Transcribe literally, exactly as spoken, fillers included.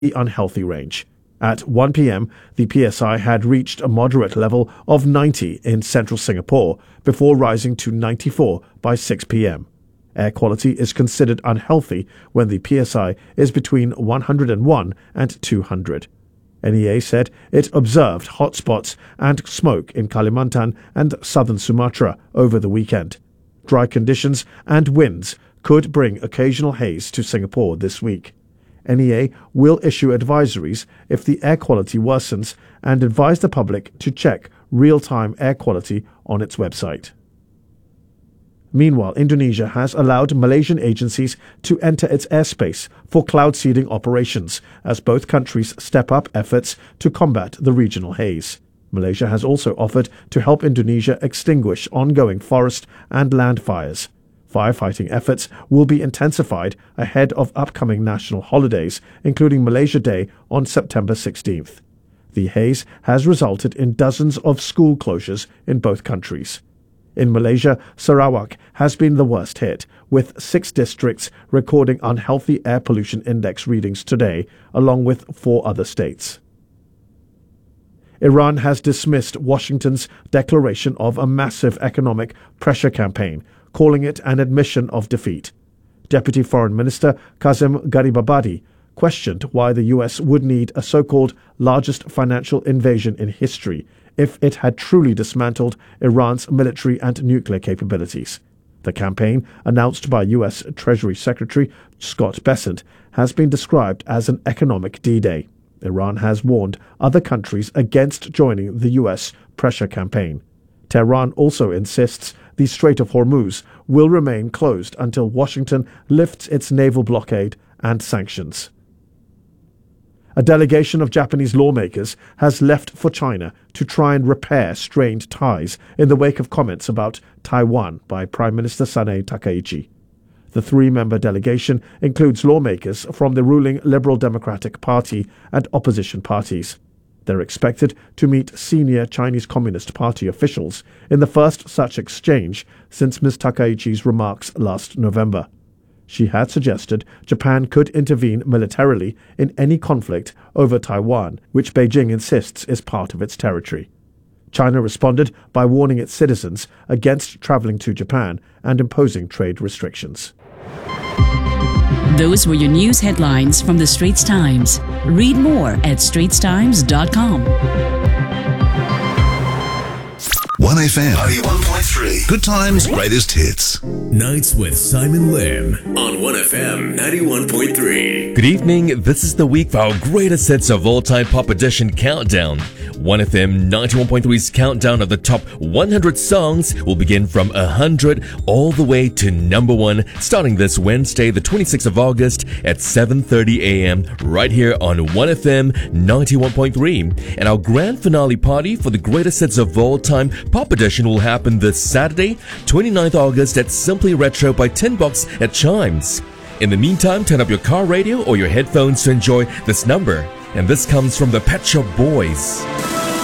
the unhealthy range. At one p.m., the P S I had reached a moderate level of ninety in central Singapore before rising to ninety-four by six p.m. Air quality is considered unhealthy when the P S I is between one hundred one and two hundred. N E A said it observed hotspots and smoke in Kalimantan and southern Sumatra over the weekend. Dry conditions and winds could bring occasional haze to Singapore this week. N E A will issue advisories if the air quality worsens and advise the public to check real-time air quality on its website. Meanwhile, Indonesia has allowed Malaysian agencies to enter its airspace for cloud seeding operations as both countries step up efforts to combat the regional haze. Malaysia has also offered to help Indonesia extinguish ongoing forest and land fires. Firefighting efforts will be intensified ahead of upcoming national holidays, including Malaysia Day on September sixteenth. The haze has resulted in dozens of school closures in both countries. In Malaysia, Sarawak has been the worst hit, with six districts recording unhealthy air pollution index readings today, along with four other states. Iran has dismissed Washington's declaration of a massive economic pressure campaign, calling it an admission of defeat. Deputy Foreign Minister Kazem Garibabadi questioned why the U S would need a so-called largest financial invasion in history if it had truly dismantled Iran's military and nuclear capabilities. The campaign, announced by U S Treasury Secretary Scott Bessent, has been described as an economic D-Day. Iran has warned other countries against joining the U S pressure campaign. Tehran also insists the Strait of Hormuz will remain closed until Washington lifts its naval blockade and sanctions. A delegation of Japanese lawmakers has left for China to try and repair strained ties in the wake of comments about Taiwan by Prime Minister Sanae Takaichi. The three-member delegation includes lawmakers from the ruling Liberal Democratic Party and opposition parties. They're expected to meet senior Chinese Communist Party officials in the first such exchange since Miz Takaichi's remarks last November. She had suggested Japan could intervene militarily in any conflict over Taiwan, which Beijing insists is part of its territory. China responded by warning its citizens against traveling to Japan and imposing trade restrictions. Those were your news headlines from the Straits Times. Read more at straits times dot com. one F M ninety-one point three. Good times, greatest hits. Nights with Simon Lim on one F M ninety-one point three. Good evening. This is the week for our greatest hits of all time pop edition countdown. one F M ninety-one point three's countdown of the top one hundred songs will begin from one hundred all the way to number one, starting this Wednesday, the twenty-sixth of August at seven thirty a.m. right here on one F M ninety-one point three. And our grand finale party for the greatest hits of all time pop edition will happen this Saturday, twenty-ninth of August at Simply Retro by Tin Box at Chimes. In the meantime, turn up your car radio or your headphones to enjoy this number. And this comes from the Pet Shop Boys.